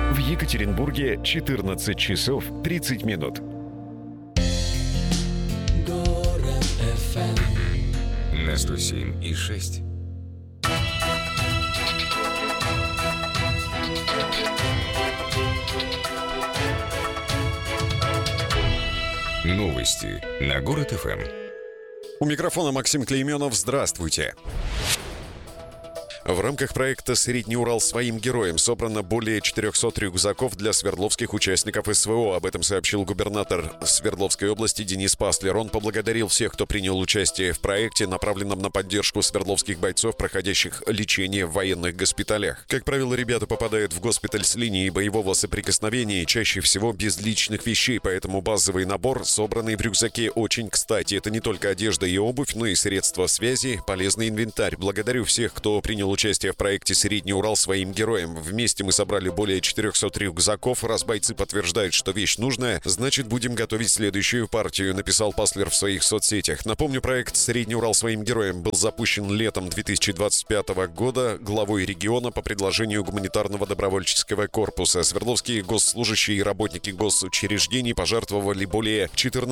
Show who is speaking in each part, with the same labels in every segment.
Speaker 1: В Екатеринбурге 14 часов 30 минут.
Speaker 2: Город FM
Speaker 3: на 107,6. Новости на Город ФМ.
Speaker 4: У микрофона Максим Клейменов. Здравствуйте. В рамках проекта «Средний Урал своим героям» собрано более 400 рюкзаков для свердловских участников СВО. Об этом сообщил губернатор Свердловской области Денис Паслер. Он поблагодарил всех, кто принял участие в проекте, направленном на поддержку свердловских бойцов, проходящих лечение в военных госпиталях. Как правило, ребята попадают в госпиталь с линии боевого соприкосновения, чаще всего без личных вещей, поэтому базовый набор, собранный в рюкзаке, очень кстати. Это не только одежда и обувь, но и средства связи, полезный инвентарь. Благодарю всех, кто принял участие в проекте «Средний Урал своим героям». Вместе мы собрали более 400 рюкзаков. Раз бойцы подтверждают, что вещь нужная, значит, будем готовить следующую партию, написал Паслер в своих соцсетях. Напомню, проект «Средний Урал своим героям» был запущен летом 2025 года главой региона по предложению гуманитарного добровольческого корпуса. Свердловские госслужащие и работники госучреждений пожертвовали более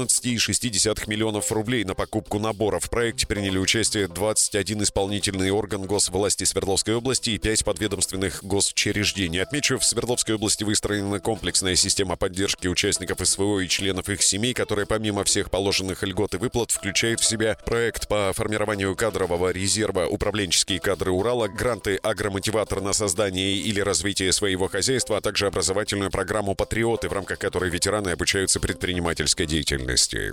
Speaker 4: 14,6 миллионов рублей на покупку наборов. В проекте приняли участие 21 исполнительный орган госвласти Свердловской области и 5 подведомственных госучреждений. Отмечу, в Свердловской области выстроена комплексная система поддержки участников СВО и членов их семей, которая помимо всех положенных льгот и выплат включает в себя проект по формированию кадрового резерва, управленческие кадры Урала, гранты агромотиватор на создание или развитие своего хозяйства, а также образовательную программу «Патриоты», в рамках которой ветераны обучаются предпринимательской деятельности.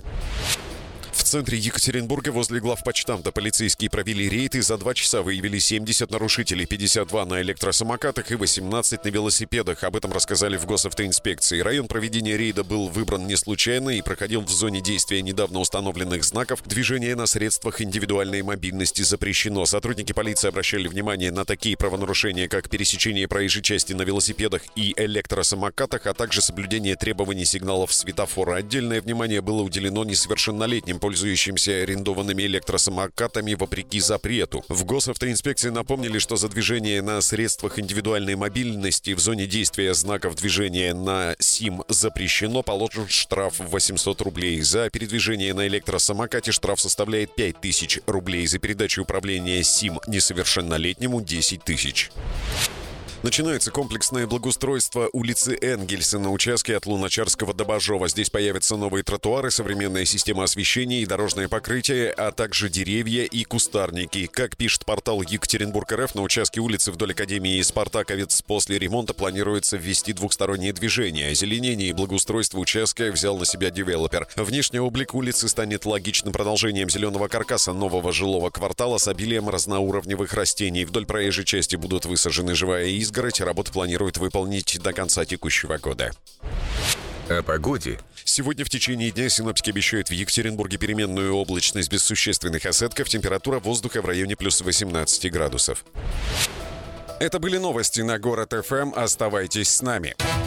Speaker 4: В центре Екатеринбурга возле главпочтамта полицейские провели рейд и за 2 часа выявили 70 нарушителей, 52 на электросамокатах и 18 на велосипедах. Об этом рассказали в госавтоинспекции. Район проведения рейда был выбран не случайно и проходил в зоне действия недавно установленных знаков. Движение на средствах индивидуальной мобильности запрещено. Сотрудники полиции обращали внимание на такие правонарушения, как пересечение проезжей части на велосипедах и электросамокатах, а также соблюдение требований сигналов светофора. Отдельное внимание было уделено несовершеннолетним, пользующимся арендованными электросамокатами вопреки запрету. В госавтоинспекции напомнили, что за движение на средствах индивидуальной мобильности в зоне действия знаков движения на СИМ запрещено, положен штраф в 800 рублей. За передвижение на электросамокате штраф составляет 5000 рублей. За передачу управления СИМ несовершеннолетнему 10 тысяч. Начинается комплексное благоустройство улицы Энгельса на участке от Луначарского до Бажова. Здесь появятся новые тротуары, современная система освещения и дорожное покрытие, а также деревья и кустарники. Как пишет портал Екатеринбург.РФ, на участке улицы вдоль Академии Спартаковец после ремонта планируется ввести двухстороннее движение. Озеленение и благоустройство участка взял на себя девелопер. Внешний облик улицы станет логичным продолжением зеленого каркаса нового жилого квартала с обилием разноуровневых растений. Вдоль проезжей части будут высажены живая изгородь. Работу планируют выполнить до конца текущего года.
Speaker 3: О погоде.
Speaker 4: Сегодня в течение дня синоптики обещают в Екатеринбурге переменную облачность без существенных осадков. Температура воздуха в районе плюс 18 градусов. Это были новости на Город ФМ. Оставайтесь с нами.